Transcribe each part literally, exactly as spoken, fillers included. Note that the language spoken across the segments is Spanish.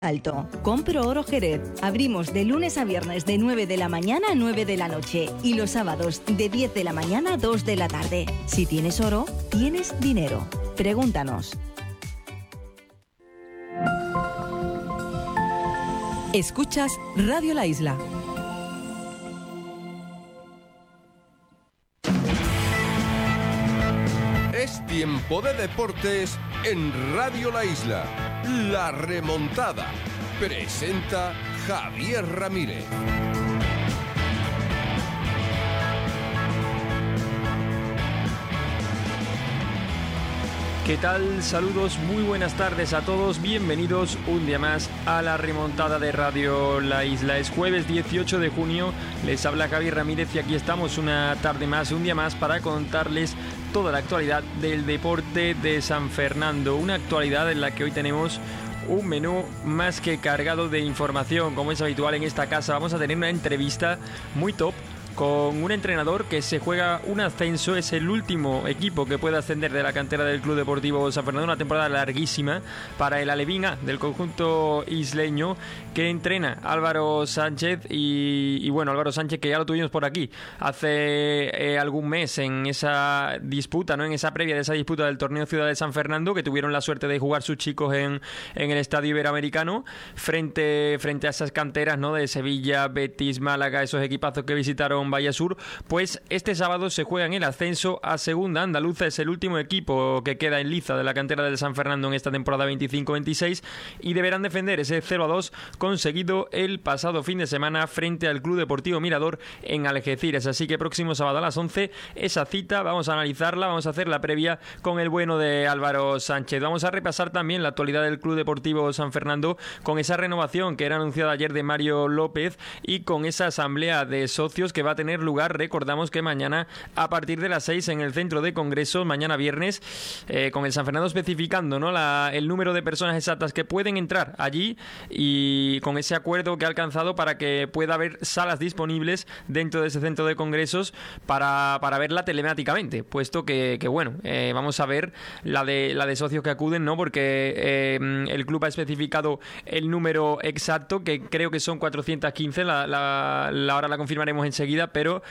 Alto. Compro Oro Jerez. Abrimos de lunes a viernes de nueve de la mañana a nueve de la noche y los sábados de diez de la mañana a dos de la tarde. Si tienes oro, tienes dinero. Pregúntanos. Escuchas Radio La Isla. Es tiempo de deportes en Radio La Isla. La Remontada. Presenta Javier Ramírez. ¿Qué tal? Saludos, muy buenas tardes a todos. Bienvenidos un día más a La Remontada de Radio La Isla. Es jueves dieciocho de junio. Les habla Javier Ramírez y aquí estamos una tarde más, un día más para contarles toda la actualidad del deporte de San Fernando. Una actualidad en la que hoy tenemos un menú más que cargado de información. Como es habitual en esta casa, vamos a tener una entrevista muy top con un entrenador que se juega un ascenso. Es el último equipo que puede ascender de la cantera del Club Deportivo San Fernando. Una temporada larguísima para el Alevín A del conjunto isleño que entrena Álvaro Sánchez. Y, y bueno, Álvaro Sánchez, que ya lo tuvimos por aquí hace eh, algún mes en esa disputa, ¿no? En esa previa de esa disputa del torneo Ciudad de San Fernando, que tuvieron la suerte de jugar sus chicos en, en el Estadio Iberoamericano frente, frente a esas canteras, ¿no? De Sevilla, Betis, Málaga, esos equipazos que visitaron Vallasur. Pues este sábado se juega en el ascenso a Segunda Andaluza. Es el último equipo que queda en liza de la cantera del San Fernando en esta temporada veinticinco veintiséis y deberán defender ese cero a dos conseguido el pasado fin de semana frente al Club Deportivo Mirador en Algeciras. Así que próximo sábado a las once esa cita, vamos a analizarla, vamos a hacer la previa con el bueno de Álvaro Sánchez. Vamos a repasar también la actualidad del Club Deportivo San Fernando con esa renovación que era anunciada ayer de Mario López y con esa asamblea de socios que va a tener lugar, recordamos que mañana a partir de las seis en el centro de congresos, mañana viernes, eh, con el San Fernando especificando, ¿no? la, el número de personas exactas que pueden entrar allí y con ese acuerdo que ha alcanzado para que pueda haber salas disponibles dentro de ese centro de congresos para, para verla telemáticamente, puesto que, que bueno, eh, vamos a ver la de, la de socios que acuden, ¿no? Porque eh, el club ha especificado el número exacto, que creo que son cuatrocientos quince, la, la, la hora la confirmaremos enseguida, pero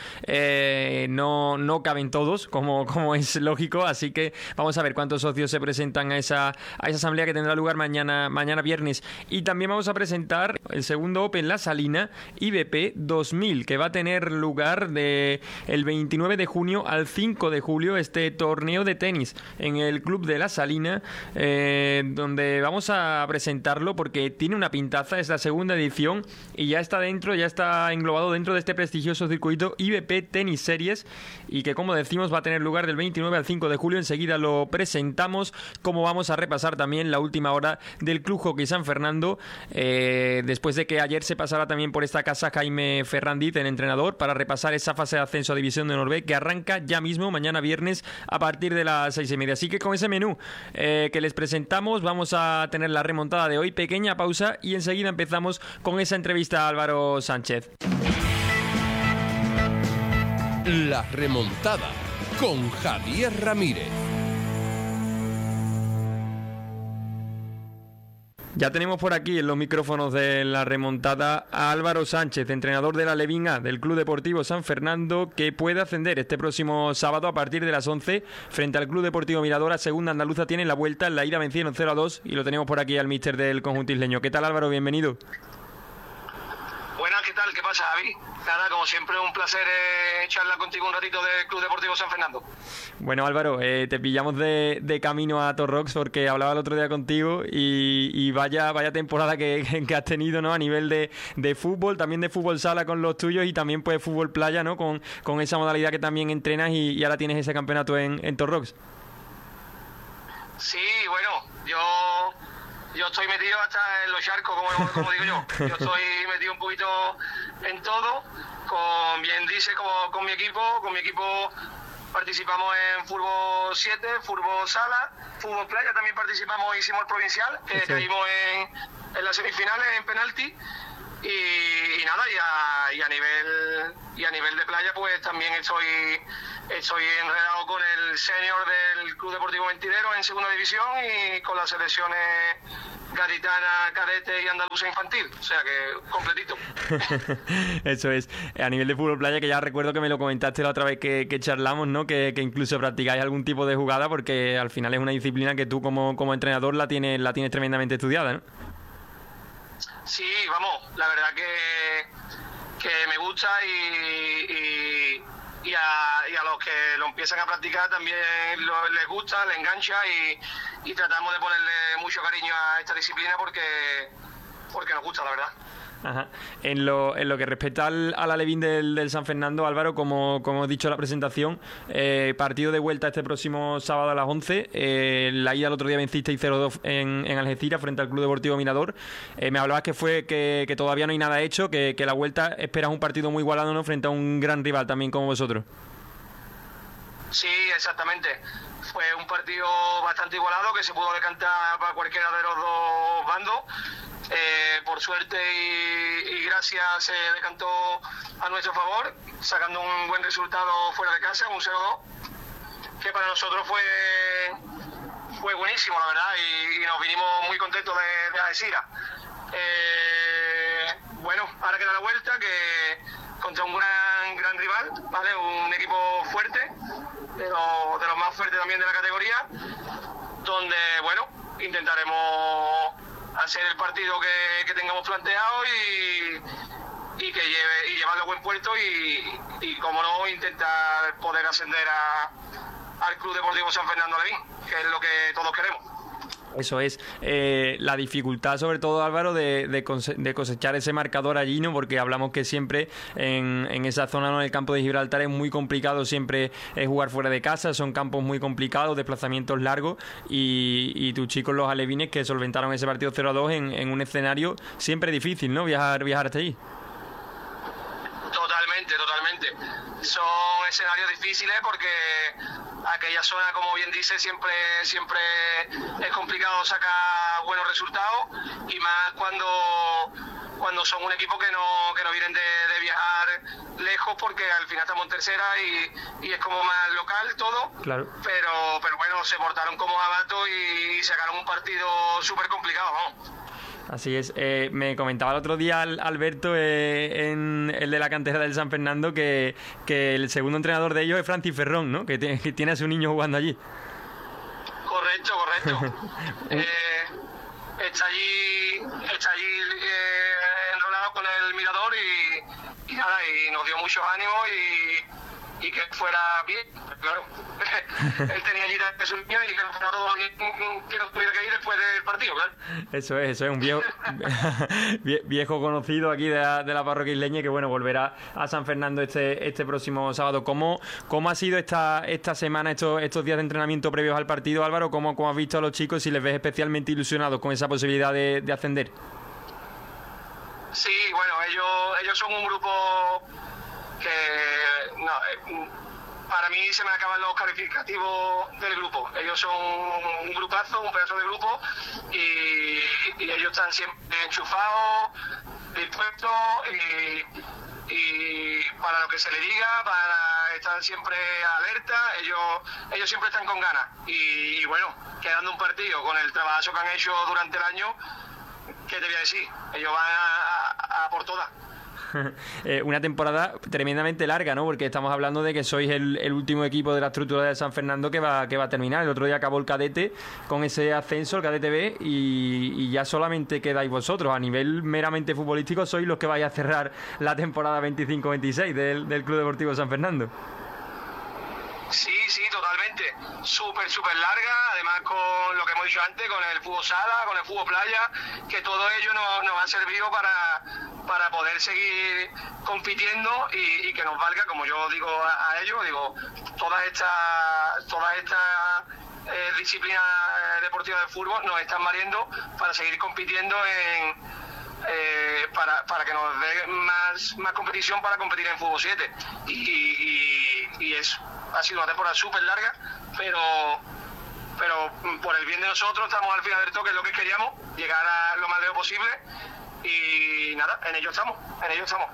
eh, no, no caben todos, como, como es lógico, así que vamos a ver cuántos socios se presentan a esa, a esa asamblea que tendrá lugar mañana, mañana viernes. Y también vamos a presentar el segundo Open La Salina I B P dos mil, que va a tener lugar de el veintinueve de junio al cinco de julio, este torneo de tenis en el Club de La Salina, eh, donde vamos a presentarlo porque tiene una pintaza. Es la segunda edición y ya está dentro, ya está englobado dentro de este prestigioso circuito I B P Tennis Series, y que, como decimos, va a tener lugar del veintinueve al cinco de julio. Enseguida lo presentamos, como vamos a repasar también la última hora del Club Hockey San Fernando, eh, después de que ayer se pasara también por esta casa Jaime Ferrandiz, el entrenador, para repasar esa fase de ascenso a División de Honor B que arranca ya mismo mañana viernes a partir de las seis y media. Así que con ese menú eh, que les presentamos vamos a tener la remontada de hoy. Pequeña pausa y enseguida empezamos con esa entrevista a Álvaro Sánchez. La Remontada con Javier Ramírez. Ya tenemos por aquí en los micrófonos de La Remontada a Álvaro Sánchez, entrenador de la Alevín A del Club Deportivo San Fernando, que puede ascender este próximo sábado a partir de las once frente al Club Deportivo Mirador. A Segunda Andaluza tiene la vuelta. En la ida vencieron cero a dos y lo tenemos por aquí al míster del conjunto isleño. ¿Qué tal, Álvaro? Bienvenido. Buenas, ¿qué tal? ¿Qué pasa, Javi? Nada, como siempre, un placer eh, charlar contigo un ratito del Club Deportivo San Fernando. Bueno, Álvaro, eh, te pillamos de, de camino a Torrox porque hablaba el otro día contigo y, y vaya vaya temporada que, que has tenido, ¿no? A nivel de, de fútbol, también de fútbol sala con los tuyos y también pues fútbol playa, ¿no? Con, con esa modalidad que también entrenas y, y ahora tienes ese campeonato en, en Torrox. Sí, bueno, yo... Yo estoy metido hasta en los charcos, como, como digo yo. Yo estoy metido un poquito en todo, con bien dice, como, con mi equipo. Con mi equipo participamos en fútbol siete, fútbol sala, fútbol playa, también participamos, hicimos el provincial, que sí. Caímos en, en las semifinales, en penalti. Y, y nada, y a, y a nivel y a nivel de playa pues también estoy estoy enredado con el senior del Club Deportivo Mentidero en segunda división y con las selecciones gaditana, cadete y andaluza infantil, o sea que completito. Eso es. A nivel de fútbol playa, que ya recuerdo que me lo comentaste la otra vez que, que charlamos, ¿no? Que, que incluso practicáis algún tipo de jugada, porque al final es una disciplina que tú como, como entrenador la tienes, la tienes tremendamente estudiada, ¿no? Sí, vamos, la verdad que, que me gusta y, y, y, a, y a los que lo empiezan a practicar también lo, les gusta, les engancha y, y tratamos de ponerle mucho cariño a esta disciplina porque, porque nos gusta, la verdad. Ajá. En lo, en lo que respecta al, al alevín del, del San Fernando, Álvaro, como, como he dicho en la presentación, eh, partido de vuelta este próximo sábado a las once. Eh, la ida el otro día vencisteis cero dos en, en Algeciras frente al Club Deportivo Mirador. Eh, me hablabas que fue que, que todavía no hay nada hecho, que, que la vuelta esperas un partido muy igualado, ¿no? Frente a un gran rival también como vosotros. Sí, exactamente. Fue un partido bastante igualado que se pudo decantar para cualquiera de los dos bandos. Eh, por suerte y, y gracias se decantó a nuestro favor, sacando un buen resultado fuera de casa, un cero dos, que para nosotros fue fue buenísimo, la verdad, y, y nos vinimos muy contentos de, de Algeciras. Eh, bueno, ahora queda la vuelta, que contra un gran gran rival, ¿vale? Un equipo fuerte, de, lo, de los más fuertes también de la categoría, donde, bueno, intentaremos hacer el partido que, que tengamos planteado y, y que lleve y llevarlo a buen puerto y, y como no, intentar poder ascender a, al Club Deportivo San Fernando Alevín, que es lo que todos queremos. Eso es. Eh, la dificultad, sobre todo, Álvaro, de, de, cose- de cosechar ese marcador allí, ¿no? Porque hablamos que siempre en, en esa zona, ¿no? En el campo de Gibraltar es muy complicado siempre eh, jugar fuera de casa, son campos muy complicados, desplazamientos largos y, y tus chicos, los alevines, que solventaron ese partido cero a dos en, en un escenario siempre difícil, ¿no? Viajar, viajar hasta allí. Totalmente, totalmente. Son escenarios difíciles porque aquella zona, como bien dice, siempre siempre es complicado sacar buenos resultados y más cuando cuando son un equipo que no que no vienen de, de viajar lejos, porque al final estamos en tercera y, y es como más local todo. Claro. Pero pero bueno, se portaron como abato y, y sacaron un partido súper complicado, vamos. Así es. Eh, me comentaba el otro día Alberto, eh, en el de la cantera del San Fernando, que, que el segundo entrenador de ellos es Francis Ferrón, ¿no? Que tiene, que tiene a su niño jugando allí. Correcto, correcto. eh, está allí, está allí eh, enrolado con el Mirador y, y nada, y nos dio muchos ánimos y, y que fuera bien, claro. Él tenía allí de su niño y que no fuera todo bien, que no tuviera que ir después del partido, claro. Eso es, eso es un viejo viejo conocido aquí de la, de la parroquia isleña, que bueno, volverá a San Fernando este este próximo sábado. ¿Cómo, cómo ha sido esta esta semana, estos estos días de entrenamiento previos al partido, Álvaro? ¿Cómo, cómo has visto a los chicos, si les ves especialmente ilusionados con esa posibilidad de, de ascender? Sí, bueno, ellos ellos son un grupo que no, eh, para mí se me acaban los calificativos del grupo. Ellos son un grupazo, un pedazo de grupo y, y ellos están siempre enchufados, dispuestos y, y para lo que se les diga, para estar siempre alerta. Ellos ellos siempre están con ganas y, y bueno, quedando un partido con el trabajo que han hecho durante el año, ¿qué te voy a decir? Ellos van a, a, a por todas. eh, una temporada tremendamente larga, ¿no? Porque estamos hablando de que sois el, el último equipo de la estructura de San Fernando que va, que va a terminar. El otro día acabó el cadete con ese ascenso, el cadete B, y, y ya solamente quedáis vosotros. A nivel meramente futbolístico sois los que vais a cerrar la temporada veinticinco veintiséis del, del Club Deportivo San Fernando. Sí, sí, totalmente. Súper, súper larga, además con lo que hemos dicho antes, con el fútbol sala, con el fútbol playa, que todo ello nos, nos ha servido para, para poder seguir compitiendo y, y que nos valga, como yo digo a, a ellos, digo, todas estas todas estas eh, disciplinas deportivas de fútbol nos están valiendo para seguir compitiendo en... Eh, para, para que nos dé más, más competición para competir en Fútbol siete y, y, y es, ha sido una temporada súper larga, pero pero por el bien de nosotros estamos al final del toque, es lo que queríamos, llegar a lo más lejos posible y nada, en ello estamos, en ello estamos.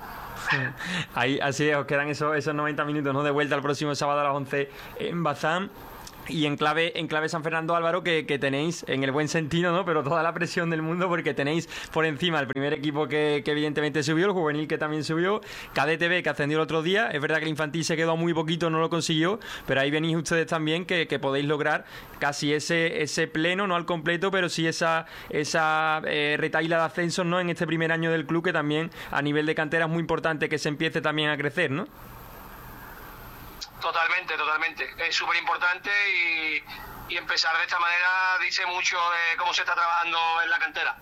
Ahí, así es, os quedan esos, esos noventa minutos, ¿no? De vuelta el próximo sábado a las once en Bazán. Y en clave, en clave San Fernando, Álvaro, que, que tenéis, en el buen sentido, ¿no? Pero toda la presión del mundo, porque tenéis por encima el primer equipo que, que evidentemente subió, el juvenil que también subió, Cadete B que ascendió el otro día. Es verdad que el infantil se quedó muy poquito, no lo consiguió, pero ahí venís ustedes también que, que podéis lograr casi ese, ese pleno, no al completo, pero sí esa, esa eh, retaíla de ascensos, ¿no? En este primer año del club, que también a nivel de cantera es muy importante que se empiece también a crecer, ¿no? Totalmente, totalmente. Es súper importante y, y empezar de esta manera dice mucho de cómo se está trabajando en la cantera.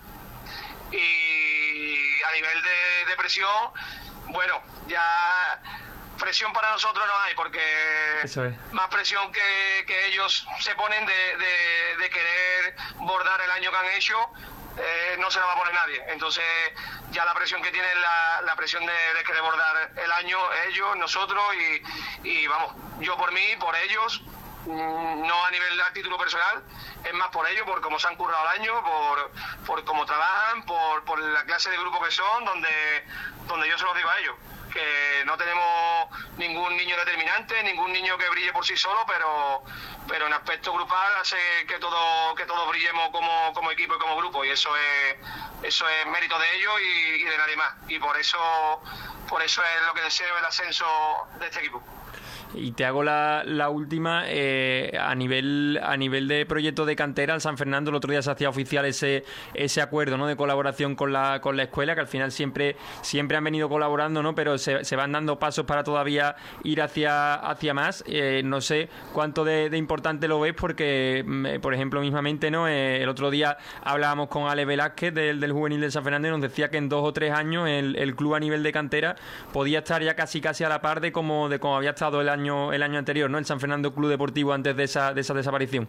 Y a nivel de, de presión, bueno, ya presión para nosotros no hay, porque Eso es. más presión que, que ellos se ponen de, de, de querer bordar el año que han hecho, eh, no se la va a poner nadie. Entonces ya la presión que tienen, la, la presión de, de querer bordar el año, ellos, nosotros y, y vamos, yo por mí, por ellos, no a nivel a título personal, es más por ellos, por cómo se han currado el año, por, por cómo trabajan, por, por la clase de grupo que son, donde, donde yo se los digo a ellos, que no tenemos ningún niño determinante, ningún niño que brille por sí solo, pero pero en aspecto grupal hace que todo que todos brillemos como, como equipo y como grupo, y eso es eso es mérito de ellos y, y de nadie más, y por eso por eso es lo que deseo, el ascenso de este equipo. Y te hago la, la última, eh, a nivel a nivel de proyecto de cantera, el San Fernando el otro día se hacía oficial ese ese acuerdo, ¿no?, de colaboración con la con la escuela, que al final siempre siempre han venido colaborando, ¿no?, pero se, se van dando pasos para todavía ir hacia hacia más. Eh, no sé cuánto de, de importante lo ves, porque, eh, por ejemplo, mismamente, ¿no?, eh, el otro día hablábamos con Ale Velázquez del, del juvenil del San Fernando y nos decía que en dos o tres años el, el club a nivel de cantera podía estar ya casi casi a la par de como de como había estado el año el año anterior, ¿no?, el San Fernando Club Deportivo antes de esa de esa desaparición.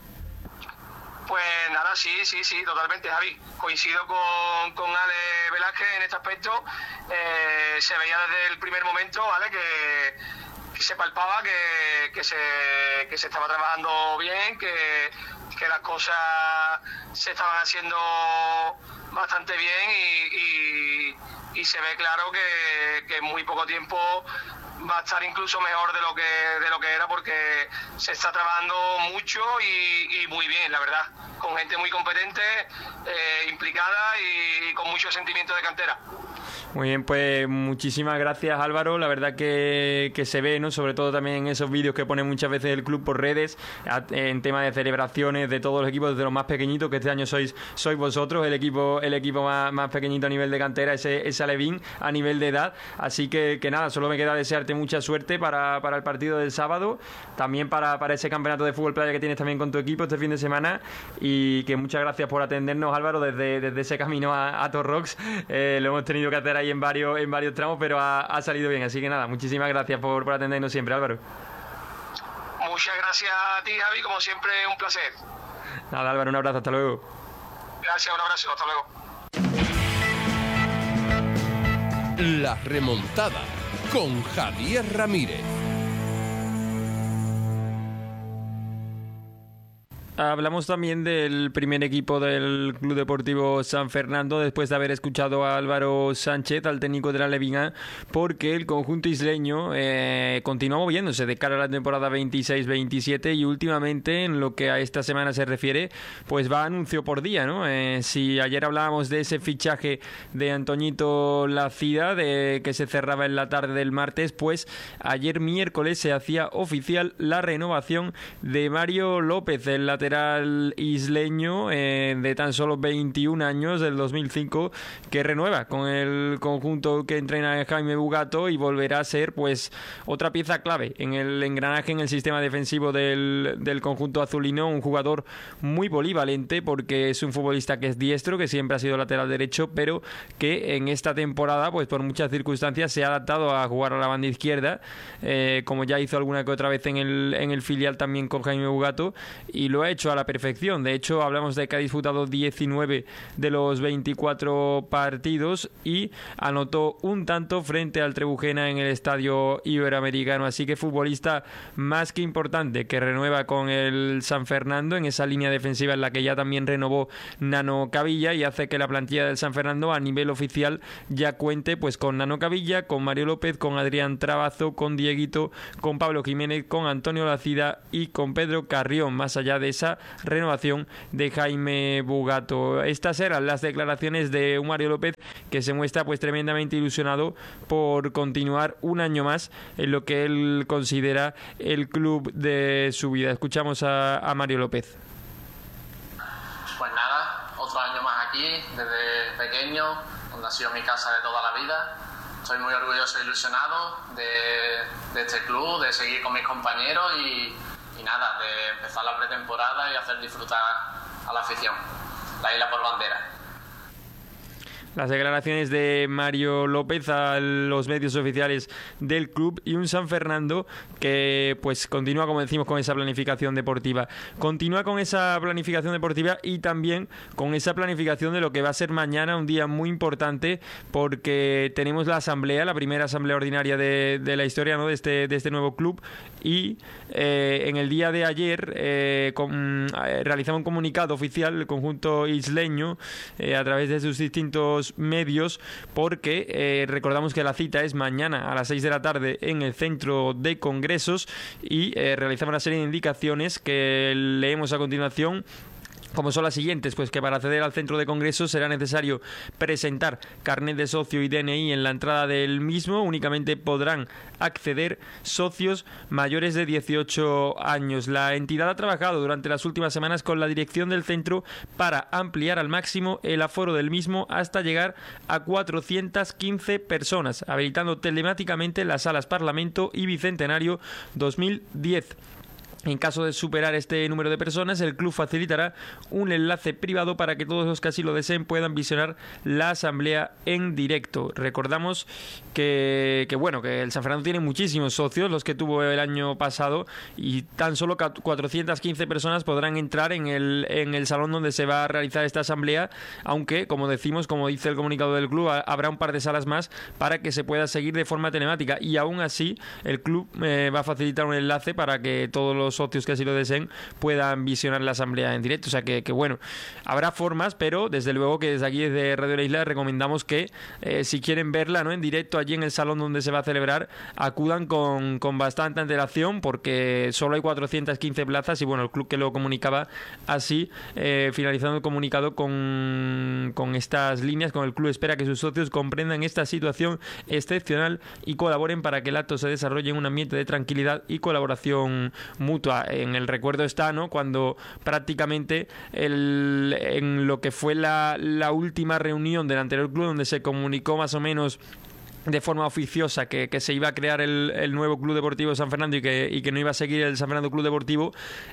Pues nada, sí, sí, sí, totalmente, Javi. Coincido con, con Ale Velázquez en este aspecto. Eh, se veía desde el primer momento, ¿vale?, que, que se palpaba que, que, se, que se estaba trabajando bien, que, que las cosas se estaban haciendo bastante bien y, y, y se ve claro que, que en muy poco tiempo va a estar incluso mejor de lo que de lo que era, porque se está trabajando mucho y, y muy bien, la verdad, con gente muy competente, eh, implicada y, y con mucho sentimiento de cantera. Muy bien, pues muchísimas gracias, Álvaro. La verdad que, que se ve, ¿no?, sobre todo también en esos vídeos que pone muchas veces el club por redes, en tema de celebraciones de todos los equipos, desde los más pequeñitos, que este año sois sois vosotros, el equipo el equipo más, más pequeñito a nivel de cantera, ese, ese Alevín a nivel de edad. Así que, que nada, solo me queda desearte mucha suerte para, para el partido del sábado, también para, para ese campeonato de fútbol playa que tienes también con tu equipo este fin de semana, y que muchas gracias por atendernos, Álvaro, desde, desde ese camino a, a Torrox. Eh, lo hemos tenido que hacer ahí en varios en varios tramos, pero ha, ha salido bien, así que nada, muchísimas gracias por, por atendernos siempre, Álvaro. Muchas gracias a ti, Javi, como siempre, un placer. Nada, Álvaro, un abrazo, hasta luego. Gracias, un abrazo, hasta luego. La remontada con Javier Ramírez. Hablamos también del primer equipo del Club Deportivo San Fernando, después de haber escuchado a Álvaro Sánchez, al técnico de la Alevín, porque el conjunto isleño eh, continúa moviéndose de cara a la temporada veintiséis veintisiete, y últimamente, en lo que a esta semana se refiere, pues va anuncio por día, ¿no? Eh, si ayer hablábamos de ese fichaje de Antoñito Lacida, de que se cerraba en la tarde del martes, pues ayer miércoles se hacía oficial la renovación de Mario López, el lateral isleño eh, de tan solo veintiún años, del dos mil cinco, que renueva con el conjunto que entrena Jaime Bugato y volverá a ser pues otra pieza clave en el engranaje, en el sistema defensivo del, del conjunto azulino. Un jugador muy polivalente, porque es un futbolista que es diestro, que siempre ha sido lateral derecho, pero que en esta temporada pues por muchas circunstancias se ha adaptado a jugar a la banda izquierda, eh, como ya hizo alguna que otra vez en el, en el filial también con Jaime Bugato, y lo ha hecho hecho a la perfección. De hecho, hablamos de que ha disputado diecinueve de los veinticuatro partidos y anotó un tanto frente al Trebujena en el Estadio Iberoamericano. Así que futbolista más que importante, que renueva con el San Fernando en esa línea defensiva en la que ya también renovó Nano Cavilla, y hace que la plantilla del San Fernando a nivel oficial ya cuente pues con Nano Cavilla, con Mario López, con Adrián Trabazo, con Dieguito, con Pablo Jiménez, con Antonio Lacida y con Pedro Carrión, más allá de esa renovación de Jaime Bugato. Estas eran las declaraciones de un Mario López que se muestra pues tremendamente ilusionado por continuar un año más en lo que él considera el club de su vida. Escuchamos a, a Mario López. Pues nada, otro año más aquí, desde pequeño, donde ha sido mi casa de toda la vida. Estoy muy orgulloso e ilusionado de, de este club, de seguir con mis compañeros y, y nada, de empezar la pretemporada y hacer disfrutar a la afición. La isla por bandera. Las declaraciones de Mario López a los medios oficiales del club, y un San Fernando que pues continúa, como decimos, con esa planificación deportiva. Continúa con esa planificación deportiva y también con esa planificación de lo que va a ser mañana, un día muy importante, porque tenemos la asamblea, la primera asamblea ordinaria de, de la historia, ¿no?, de este, de este nuevo club, y eh, en el día de ayer eh, con, eh, realizaba un comunicado oficial el conjunto isleño eh, a través de sus distintos medios, porque eh, recordamos que la cita es mañana a las seis de la tarde en el centro de congresos, y eh, realizamos una serie de indicaciones que leemos a continuación, como son las siguientes: pues que para acceder al centro de congresos será necesario presentar carnet de socio y D N I en la entrada del mismo. Únicamente podrán acceder socios mayores de dieciocho años. La entidad ha trabajado durante las últimas semanas con la dirección del centro para ampliar al máximo el aforo del mismo hasta llegar a cuatrocientas quince personas, habilitando telemáticamente las salas Parlamento y Bicentenario dos mil diez. En caso de superar este número de personas, el club facilitará un enlace privado para que todos los que así lo deseen puedan visionar la asamblea en directo. Recordamos que, que bueno, que el San Fernando tiene muchísimos socios, los que tuvo el año pasado, y tan solo cuatrocientas quince personas podrán entrar en el, en el salón donde se va a realizar esta asamblea, aunque, como decimos, como dice el comunicado del club, habrá un par de salas más para que se pueda seguir de forma telemática, y aún así el club eh, va a facilitar un enlace para que todos los socios que así lo deseen puedan visionar la asamblea en directo. O sea que, que bueno, habrá formas, pero desde luego que desde aquí, desde Radio La Isla, recomendamos que eh, si quieren verla, ¿no?, en directo allí en el salón donde se va a celebrar, acudan con, con bastante antelación, porque solo hay cuatrocientas quince plazas, y bueno, el club que lo comunicaba así, eh, finalizando el comunicado con, con estas líneas: con el club espera que sus socios comprendan esta situación excepcional y colaboren para que el acto se desarrolle en un ambiente de tranquilidad y colaboración mutua. En el recuerdo está, ¿no?, cuando prácticamente el, en lo que fue la, la última reunión del anterior club, donde se comunicó más o menos de forma oficiosa que, que se iba a crear el, el nuevo Club Deportivo San Fernando, y que, y que no iba a seguir el San Fernando Club Deportivo,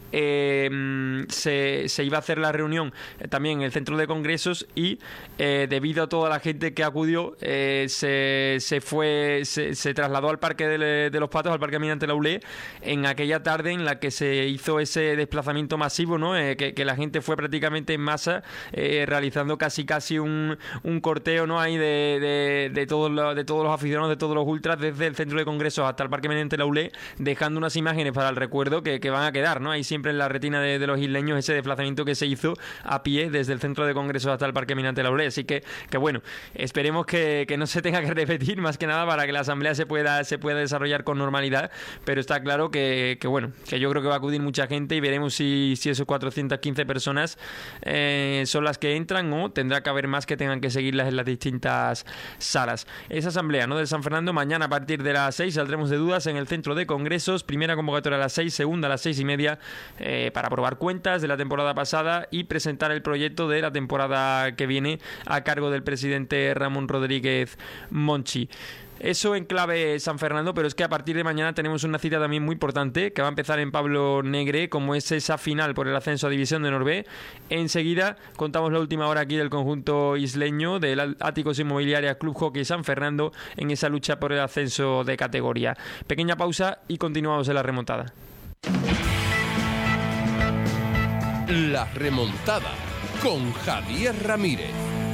eh, se, se iba a hacer la reunión también en el centro de congresos, y eh, debido a toda la gente que acudió, eh, se, se fue se, se trasladó al Parque de, de los Patos, al Parque Almirante Laulé, en aquella tarde en la que se hizo ese desplazamiento masivo, ¿no?, eh, que, que la gente fue prácticamente en masa, eh, realizando casi casi un, un corteo, ¿no?, ahí de, de, de todos los de todos los aficionados, de todos los ultras, desde el centro de congresos hasta el Parque Almirante Laulé, dejando unas imágenes para el recuerdo que, que van a quedar, ¿no?, ahí siempre en la retina de, de los isleños, ese desplazamiento que se hizo a pie desde el centro de congresos hasta el Parque Almirante Laulé. Así que, que bueno, esperemos que, que no se tenga que repetir, más que nada para que la asamblea se pueda, se pueda desarrollar con normalidad, pero está claro que, que bueno, que yo creo que va a acudir mucha gente, y veremos si, si esos cuatrocientas quince personas eh, son las que entran, o tendrá que haber más que tengan que seguirlas en las distintas salas. Esa asamblea, ¿no?, del San Fernando, mañana a partir de las seis saldremos de dudas en el centro de congresos. Primera convocatoria a las seis, segunda a las seis y media, eh, para aprobar cuentas de la temporada pasada y presentar el proyecto de la temporada que viene a cargo del presidente Ramón Rodríguez Monchi. Eso en clave San Fernando, pero es que a partir de mañana tenemos una cita también muy importante que va a empezar en Pablo Negre, como es esa final por el ascenso a División de Honor B. Enseguida contamos la última hora aquí del conjunto isleño del Áticos Inmobiliaria Club Hockey San Fernando en esa lucha por el ascenso de categoría. Pequeña pausa y continuamos en la remontada. La remontada con Javier Ramírez.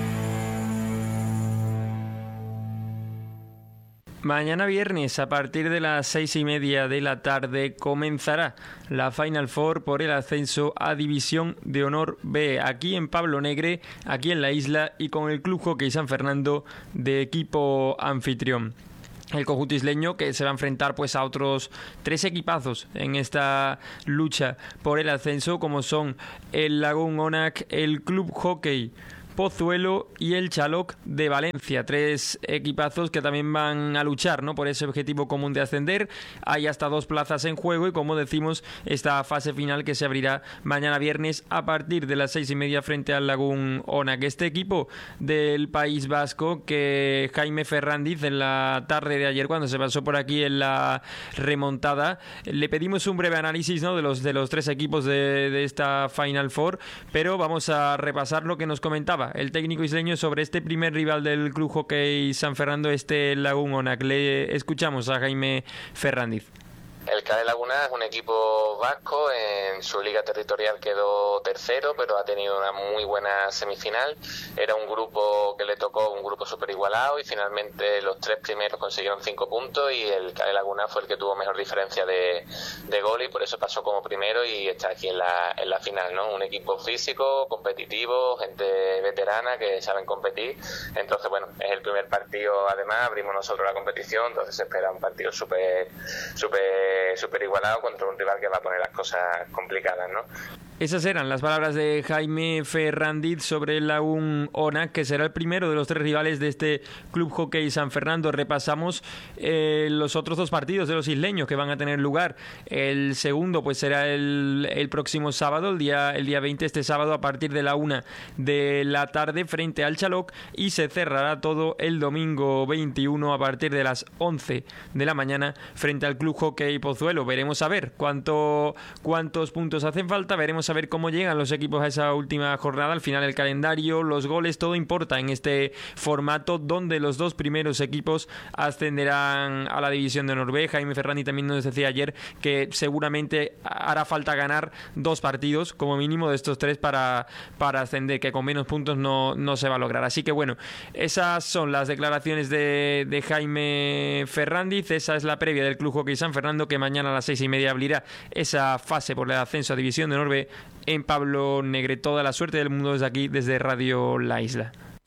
Mañana viernes, a partir de las seis y media de la tarde, comenzará la Final Four por el ascenso a División de Honor B, aquí en Pablo Negre, aquí en la isla, y con el Club Hockey San Fernando de equipo anfitrión. El conjunto isleño que se va a enfrentar pues a otros tres equipazos en esta lucha por el ascenso, como son el Lagún Onac, el Club Hockey Pozuelo y el Chaloc de Valencia. Tres equipazos que también van a luchar, ¿no?, por ese objetivo común de ascender. Hay hasta dos plazas en juego y, como decimos, esta fase final que se abrirá mañana viernes a partir de las seis y media frente al Lagún Onac. Este equipo del País Vasco, que Jaime Ferrandiz en la tarde de ayer, cuando se pasó por aquí en la remontada, le pedimos un breve análisis, ¿no?, de los, de los tres equipos de, de esta Final Four, pero vamos a repasar lo que nos comentaba el técnico isleño sobre este primer rival del Club Hockey San Fernando, este Lagún Onac. Le escuchamos a Jaime Ferrandiz. El C A D Laguna es un equipo vasco, en su liga territorial quedó tercero, pero ha tenido una muy buena semifinal. Era un grupo que le tocó, un grupo súper igualado, y finalmente los tres primeros consiguieron cinco puntos y el C A D Laguna fue el que tuvo mejor diferencia de, de gol y por eso pasó como primero y está aquí en la, en la final, ¿no? Un equipo físico, competitivo, gente veterana que saben competir. Entonces, bueno, es el primer partido, además, abrimos nosotros la competición, entonces se espera un partido súper, súper súper igualado contra un rival que va a poner las cosas complicadas, ¿no? Esas eran las palabras de Jaime Ferrandiz sobre el Lagún Onac, que será el primero de los tres rivales de este Club Hockey San Fernando. Repasamos eh, los otros dos partidos de los isleños que van a tener lugar. El segundo pues será el, el próximo sábado, el día, el día veinte, este sábado, a partir de la una de la tarde frente al Chaloc, y se cerrará todo el domingo veintiuno a partir de las once de la mañana frente al Club Hockey Pozuelo. Veremos a ver cuánto, cuántos puntos hacen falta, veremos a ver cómo llegan los equipos a esa última jornada. Al final el calendario, los goles, todo importa en este formato donde los dos primeros equipos ascenderán a la División de Honor B. Jaime Ferrandiz también nos decía ayer que seguramente hará falta ganar dos partidos como mínimo de estos tres para, para ascender, que con menos puntos no, no se va a lograr. Así que bueno, esas son las declaraciones de, de Jaime Ferrandiz. Esa es la previa del Club Hockey San Fernando, que mañana a las seis y media abrirá esa fase por el ascenso a División de Honor B en Pablo Negre. Toda la suerte del mundo desde aquí, desde Radio La Isla.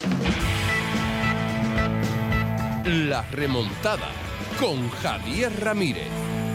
La remontada con Javier Ramírez.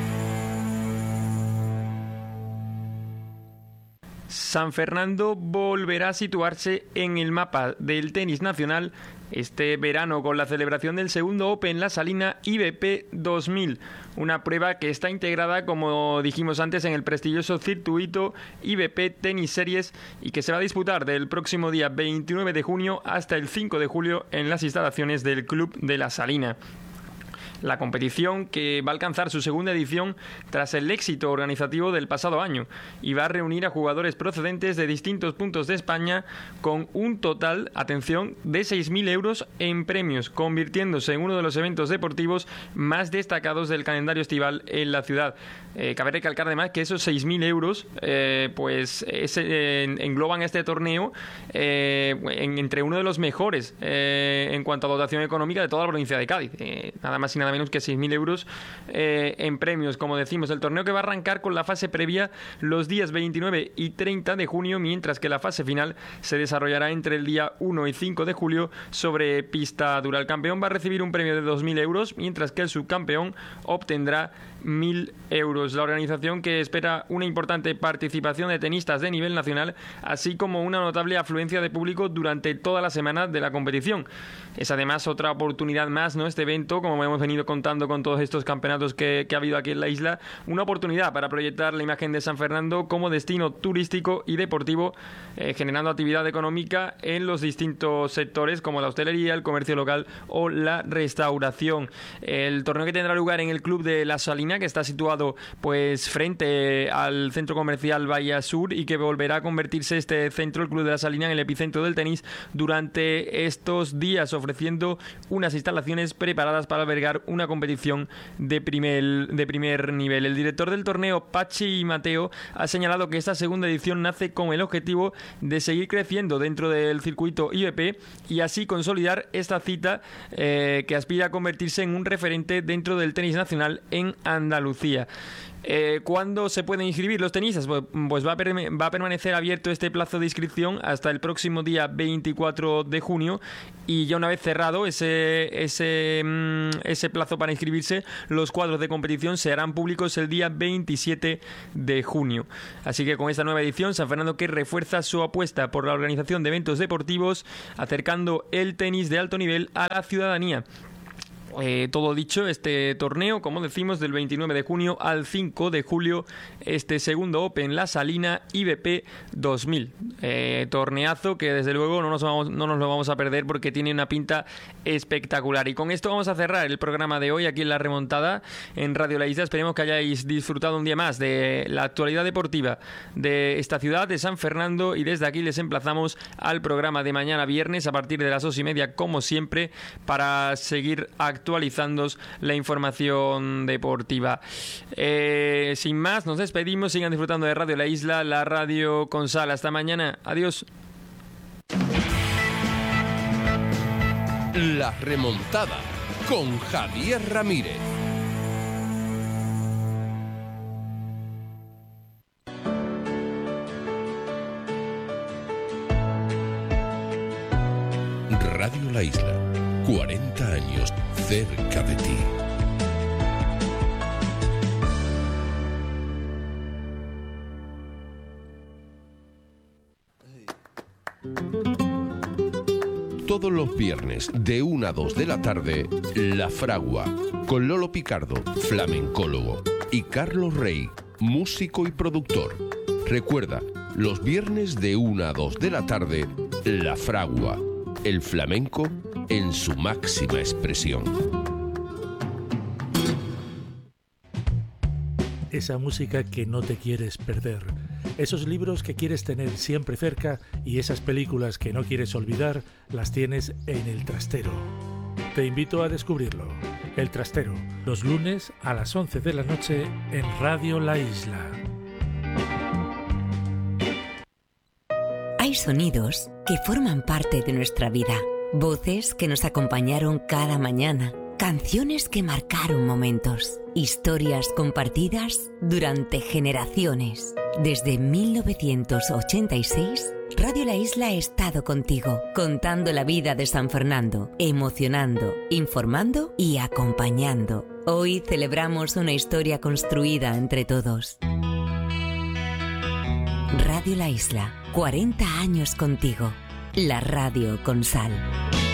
San Fernando volverá a situarse en el mapa del tenis nacional este verano con la celebración del segundo Open La Salina I B P dos mil, una prueba que está integrada, como dijimos antes, en el prestigioso circuito I B P Tennis Series y que se va a disputar del próximo día veintinueve de junio hasta el cinco de julio en las instalaciones del Club de La Salina. La competición, que va a alcanzar su segunda edición tras el éxito organizativo del pasado año, y va a reunir a jugadores procedentes de distintos puntos de España con un total, atención, de seis mil euros en premios, convirtiéndose en uno de los eventos deportivos más destacados del calendario estival en la ciudad. Eh, cabe recalcar además que esos seis mil euros eh, pues es, eh, engloban este torneo eh, en, entre uno de los mejores eh, en cuanto a dotación económica de toda la provincia de Cádiz. Eh, nada más y nada menos que seis mil euros eh, en premios, como decimos. El torneo que va a arrancar con la fase previa los días veintinueve y treinta de junio, mientras que la fase final se desarrollará entre el día uno y cinco de julio sobre pista dura. El campeón va a recibir un premio de dos mil euros, mientras que el subcampeón obtendrá mil euros. La organización, que espera una importante participación de tenistas de nivel nacional, así como una notable afluencia de público durante toda la semana de la competición. Es además otra oportunidad más, ¿no?, este evento, como hemos venido contando con todos estos campeonatos que, que ha habido aquí en la isla, una oportunidad para proyectar la imagen de San Fernando como destino turístico y deportivo, eh, generando actividad económica en los distintos sectores como la hostelería, el comercio local o la restauración. El torneo, que tendrá lugar en el Club de La Salina Salina, que está situado pues frente al centro comercial Bahía Sur y que volverá a convertirse este centro, el Club de la Salina, en el epicentro del tenis durante estos días, ofreciendo unas instalaciones preparadas para albergar una competición de primer, de primer nivel. El director del torneo, Pachi Mateo, ha señalado que esta segunda edición nace con el objetivo de seguir creciendo dentro del circuito I B P y así consolidar esta cita eh, que aspira a convertirse en un referente dentro del tenis nacional en Andalucía. Eh, ¿Cuándo se pueden inscribir los tenistas? Pues, pues va, a va a permanecer abierto este plazo de inscripción hasta el próximo día veinticuatro de junio, y ya una vez cerrado ese, ese, ese plazo para inscribirse, los cuadros de competición se harán públicos el día veintisiete de junio. Así que con esta nueva edición, San Fernando que refuerza su apuesta por la organización de eventos deportivos, acercando el tenis de alto nivel a la ciudadanía. Eh, todo dicho, este torneo, como decimos, del veintinueve de junio al cinco de julio, este segundo Open La Salina I B P dos mil. Eh, torneazo que desde luego no nos, vamos, no nos lo vamos a perder porque tiene una pinta espectacular. Y con esto vamos a cerrar el programa de hoy aquí en La Remontada, en Radio La Isla. Esperemos que hayáis disfrutado un día más de la actualidad deportiva de esta ciudad, de San Fernando, y desde aquí les emplazamos al programa de mañana viernes a partir de las dos y media, como siempre, para seguir actualizando actualizándoos la información deportiva. Eh, sin más, nos despedimos. Sigan disfrutando de Radio La Isla, la radio con sal. Hasta mañana. Adiós. La Remontada con Javier Ramírez. Radio La Isla, cuarenta años cerca de ti. Todos los viernes de una a dos de la tarde, La Fragua, con Lolo Picardo, flamencólogo, y Carlos Rey, músico y productor. Recuerda, los viernes de una a dos de la tarde, La Fragua, el flamenco en su máxima expresión. Esa música que no te quieres perder, esos libros que quieres tener siempre cerca y esas películas que no quieres olvidar, las tienes en El Trastero. Te invito a descubrirlo. El Trastero, los lunes a las once de la noche en Radio La Isla. Hay sonidos que forman parte de nuestra vida, voces que nos acompañaron cada mañana, canciones que marcaron momentos, historias compartidas durante generaciones. Desde mil novecientos ochenta y seis, Radio La Isla ha estado contigo, contando la vida de San Fernando, emocionando, informando y acompañando. Hoy celebramos una historia construida entre todos. Radio La Isla, cuarenta años contigo. La radio con sal.